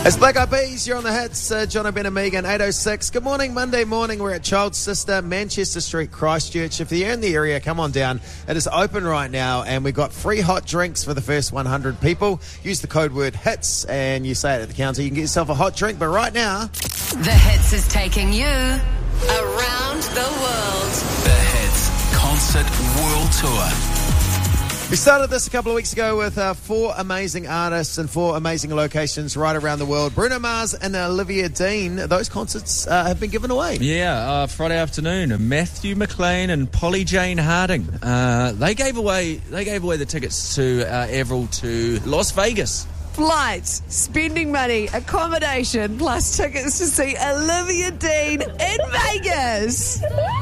It's Black Eyed Peas, you're on the hits. John O'Ben and Megan, 8:06. Good morning, Monday morning. We're at Child's Sister, Manchester Street, Christchurch. If you're in the area, come on down. It is open right now, and we've got free hot drinks for the first 100 people. Use the code word HITS, and you say it at the counter. You can get yourself a hot drink, but right now... The Hits is taking you around the world. The Hits Concert World Tour. We started this a couple of weeks ago with 4 amazing artists and 4 amazing locations right around the world. Bruno Mars and Olivia Dean. Those concerts have been given away. Yeah, Friday afternoon. Matthew McLean and Polly Jane Harding. They gave away the tickets to Avril to Las Vegas. Flights, spending money, accommodation, plus tickets to see Olivia Dean in Vegas.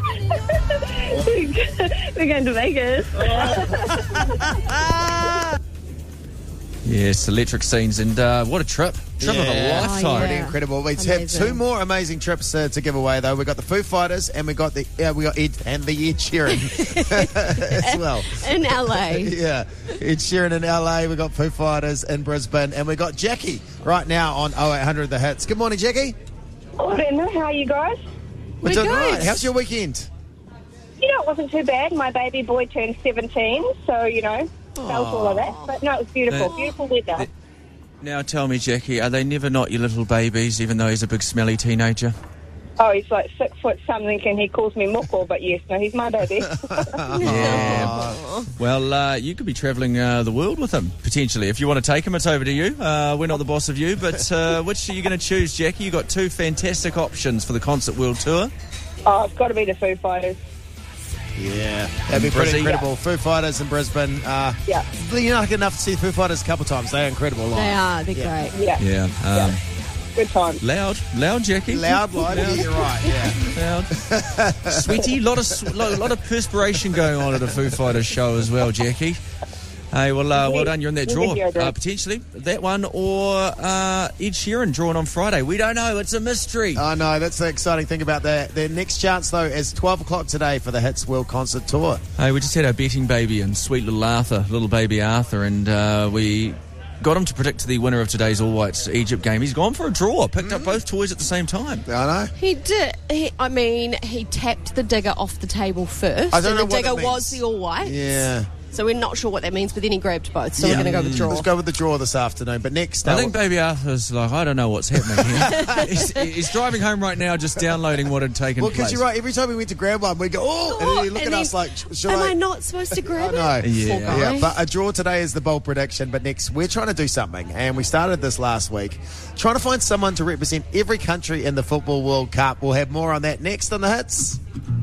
We're going to Vegas. Yes, electric scenes, and what a trip of a lifetime. Pretty incredible. We have 2 more amazing trips to give away, though. We got the Foo Fighters, and we got Ed Sheeran as well In LA. Yeah, Ed Sheeran in LA. We got Foo Fighters in Brisbane, and we got Jackie right now on 0800 The Hits. Good morning, Jackie. Morning. How are you guys? We're doing good. right. How's your weekend? It wasn't too bad. My baby boy turned 17, so, felt all of that. But no, it was beautiful. Beautiful weather. Now tell me, Jackie, are they never not your little babies, even though he's a big smelly teenager? Oh, he's like 6 foot something and he calls me Moko, but yes, no, he's my baby. Yeah. Well, you could be travelling the world with him, potentially. If you want to take him, it's over to you. We're not the boss of you, but which are you going to choose, Jackie? You've got 2 fantastic options for the Concert World Tour. Oh, it's got to be the Foo Fighters. Yeah, that'd be pretty incredible. Foo Fighters in Brisbane. Yeah. You're not good enough to see Foo Fighters a couple of times. They're incredible live. They are, they're great. Yeah. Yeah. Good time. Loud, Jackie. Loud, yeah, you're right, yeah. Loud. Sweaty, lot of perspiration going on at a Foo Fighters show as well, Jackie. Hey, well done. You're in that draw. Potentially that one or Ed Sheeran drawn on Friday. We don't know. It's a mystery. I know. That's the exciting thing about that. Their next chance, though, is 12 o'clock today for the Hits World Concert Tour. Hey, we just had our betting baby and sweet little baby Arthur, and we got him to predict the winner of today's All Whites Egypt game. He's gone for a draw. Picked up both toys at the same time. I know. He did. He tapped the digger off the table first. I don't know and what the digger that means. was the All Whites. Yeah. So we're not sure what that means, but then he grabbed both. So we're going to go with draw. Let's go with the draw this afternoon. But next... I think baby Arthur's like, I don't know what's happening here. he's driving home right now just downloading what had taken place. Well, because you're right. Every time we went to grab one, we go, and then you look at us like, am I not supposed to grab it? I know. Yeah. But a draw today is the bold prediction. But next, we're trying to do something. And we started this last week. Trying to find someone to represent every country in the Football World Cup. We'll have more on that next on The Hits.